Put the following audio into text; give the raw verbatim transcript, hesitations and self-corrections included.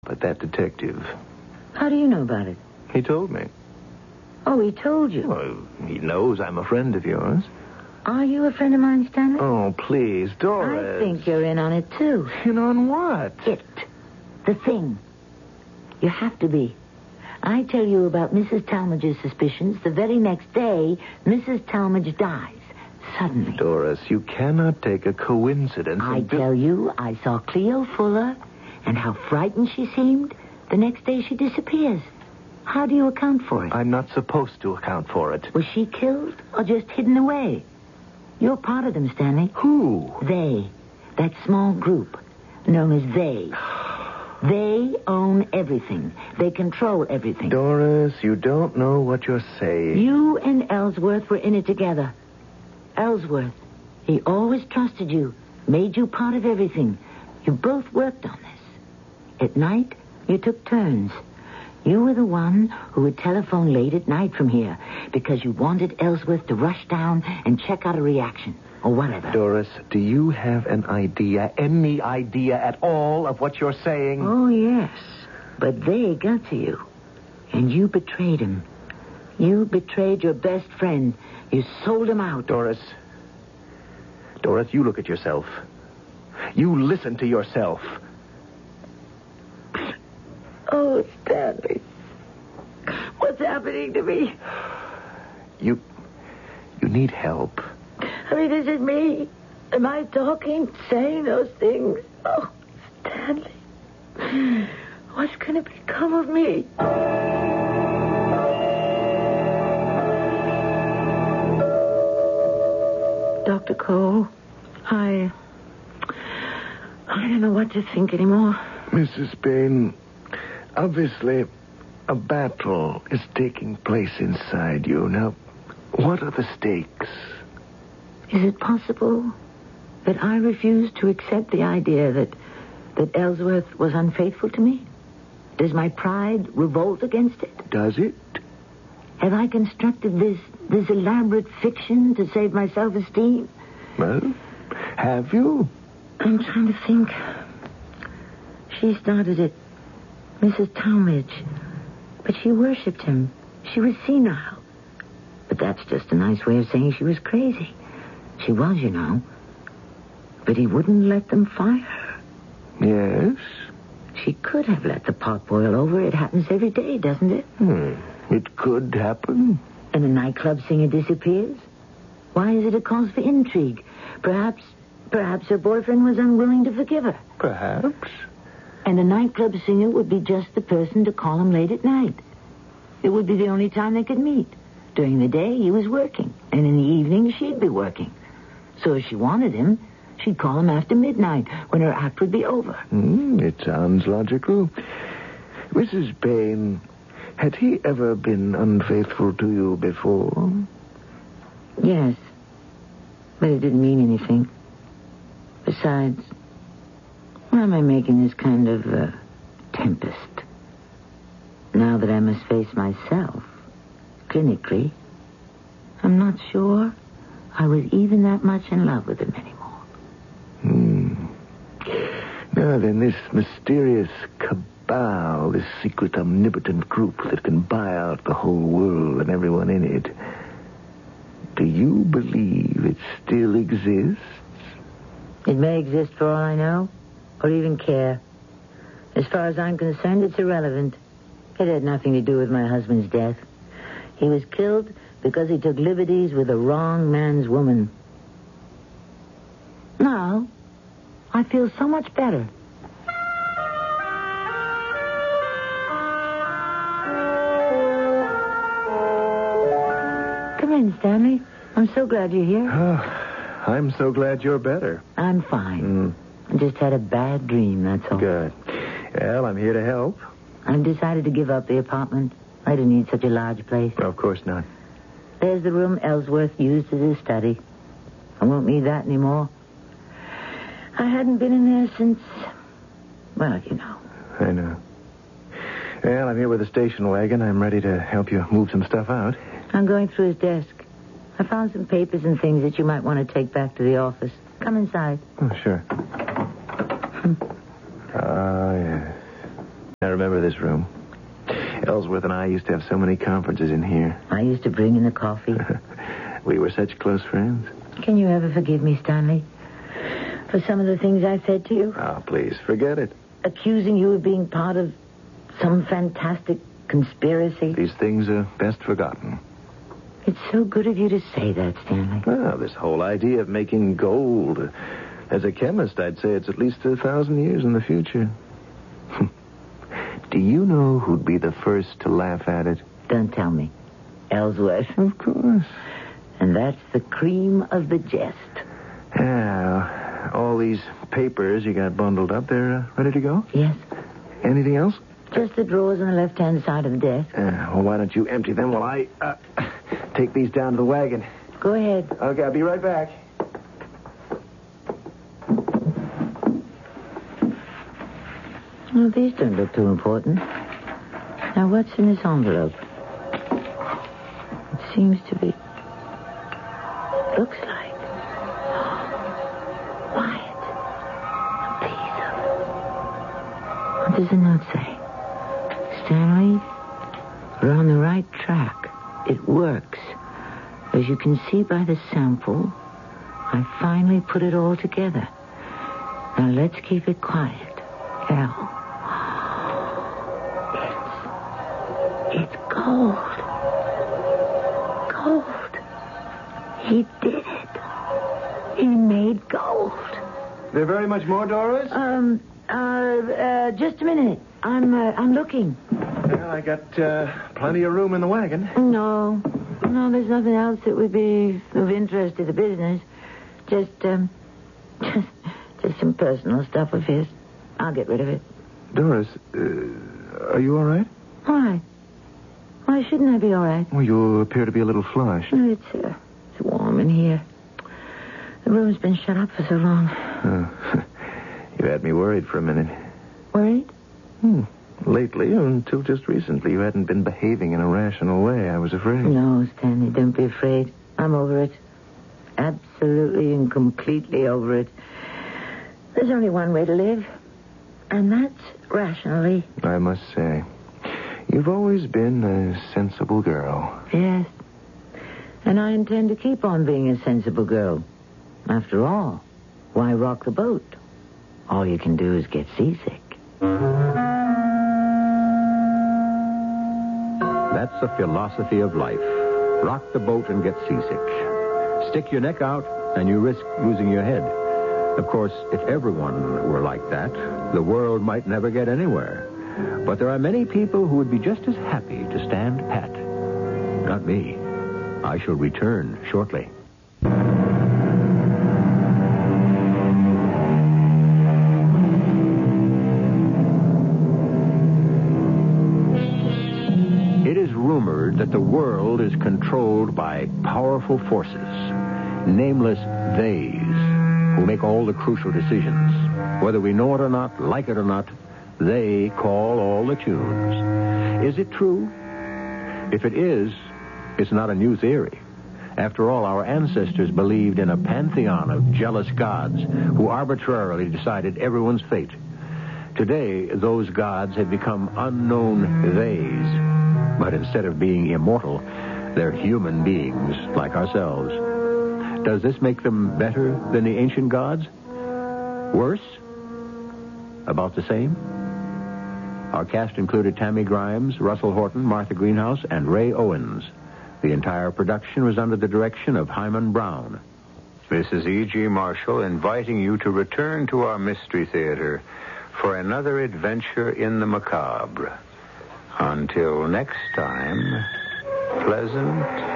but that detective. How do you know about it? He told me. Oh, he told you. Well, he knows I'm a friend of yours. Are you a friend of mine, Stanley? Oh, please, Doris. I think you're in on it, too. In on what? It. The thing. You have to be. I tell you about Missus Talmadge's suspicions. The very next day, Missus Talmadge dies. Suddenly. Doris, you cannot take a coincidence I and... tell you, I saw Cleo Fuller, and how frightened she seemed. The next day, she disappears. How do you account for it? I'm not supposed to account for it. Was she killed or just hidden away? You're part of them, Stanley. Who? They. That small group known as they. They own everything. They control everything. Doris, you don't know what you're saying. You and Ellsworth were in it together. Ellsworth, he always trusted you, made you part of everything. You both worked on this. At night, you took turns. You were the one who would telephone late at night from here because you wanted Ellsworth to rush down and check out a reaction or whatever. Doris, do you have an idea, any idea at all of what you're saying? Oh, yes. But they got to you. And you betrayed him. You betrayed your best friend. You sold him out. Doris. Doris, you look at yourself. You listen to yourself. Oh, Stanley. What's happening to me? You... You need help. I mean, is it me? Am I talking, saying those things? Oh, Stanley. What's going to become of me? Doctor Cole, I... I don't know what to think anymore. Missus Bain, obviously, a battle is taking place inside you. Now, what are the stakes? Is it possible that I refuse to accept the idea that that Ellsworth was unfaithful to me? Does my pride revolt against it? Does it? Have I constructed this this elaborate fiction to save my self-esteem? Well, have you? I'm trying to think. She started it, Missus Talmadge. But she worshipped him. She was senile. But that's just a nice way of saying she was crazy. She was, you know. But he wouldn't let them fire her. Yes? She could have let the pot boil over. It happens every day, doesn't it? Hmm. It could happen. And a nightclub singer disappears? Why is it a cause for intrigue? Perhaps, perhaps her boyfriend was unwilling to forgive her. Perhaps. And a nightclub singer would be just the person to call him late at night. It would be the only time they could meet. During the day, he was working. And in the evening, she'd be working. So if she wanted him, she'd call him after midnight, when her act would be over. Mm, it sounds logical. Missus Bain, had he ever been unfaithful to you before? Yes. But it didn't mean anything. Besides, why am I making this kind of uh, tempest? Now that I must face myself, clinically, I'm not sure I was even that much in love with him anymore. Hmm. Now then, this mysterious cabal, this secret omnipotent group that can buy out the whole world and everyone in it, do you believe it still exists? It may exist for all I know, or even care. As far as I'm concerned, it's irrelevant. It had nothing to do with my husband's death. He was killed because he took liberties with the wrong man's woman. Now, I feel so much better. Come in, Stanley. I'm so glad you're here. Oh, I'm so glad you're better. I'm fine. Mm. I just had a bad dream, that's all. Good. Well, I'm here to help. I've decided to give up the apartment. I don't need such a large place. Of course not. There's the room Ellsworth used as his study. I won't need that anymore. I hadn't been in there since, well, you know. I know. Well, I'm here with a station wagon. I'm ready to help you move some stuff out. I'm going through his desk. I found some papers and things that you might want to take back to the office. Come inside. Oh, sure. Ah, uh, yes. I remember this room. Ellsworth and I used to have so many conferences in here. I used to bring in the coffee. We were such close friends. Can you ever forgive me, Stanley, for some of the things I said to you? Oh, please, forget it. Accusing you of being part of some fantastic conspiracy. These things are best forgotten. It's so good of you to say that, Stanley. Well, this whole idea of making gold. As a chemist, I'd say it's at least a thousand years in the future. Do you know who'd be the first to laugh at it? Don't tell me. Ellsworth. Of course. And that's the cream of the jest. Yeah, all these papers you got bundled up, they're uh, ready to go? Yes. Anything else? Just the drawers on the left-hand side of the desk. Uh, well, why don't you empty them while I uh, take these down to the wagon? Go ahead. Okay, I'll be right back. Well, these don't look too important. Now, what's in this envelope? It seems to be... Looks like... Wyatt. A piece of... What does the note say? Stanley, we're on the right track. It works. As you can see by the sample, I finally put it all together. Now, let's keep it quiet. Al. It's gold. Gold. He did it. He made gold. There very much more, Doris? Um, uh, uh, just a minute. I'm, uh, I'm looking. Well, I got uh, plenty of room in the wagon. No. No, there's nothing else that would be of interest to the business. Just, um, just, just some personal stuff of his. I'll get rid of it. Doris, uh, are you all right? Why? Why shouldn't I be all right? Well, you appear to be a little flushed. It's, uh, it's warm in here. The room's been shut up for so long. Uh, you had me worried for a minute. Worried? Hmm. Lately, until just recently, you hadn't been behaving in a rational way. I was afraid. No, Stanley, don't be afraid. I'm over it. Absolutely and completely over it. There's only one way to live, and that's rationally. I must say, you've always been a sensible girl. Yes. And I intend to keep on being a sensible girl. After all, why rock the boat? All you can do is get seasick. That's a philosophy of life. Rock the boat and get seasick. Stick your neck out and you risk losing your head. Of course, if everyone were like that, the world might never get anywhere. But there are many people who would be just as happy to stand pat. Not me. I shall return shortly. It is rumored that the world is controlled by powerful forces, nameless theys, who make all the crucial decisions. Whether we know it or not, like it or not, they call all the tunes. Is it true? If it is, it's not a new theory. After all, our ancestors believed in a pantheon of jealous gods who arbitrarily decided everyone's fate. Today, those gods have become unknown theys. But instead of being immortal, they're human beings like ourselves. Does this make them better than the ancient gods? Worse? About the same? Our cast included Tammy Grimes, Russell Horton, Martha Greenhouse, and Ray Owens. The entire production was under the direction of Hyman Brown. This is E G. Marshall inviting you to return to our Mystery Theater for another adventure in the macabre. Until next time, pleasant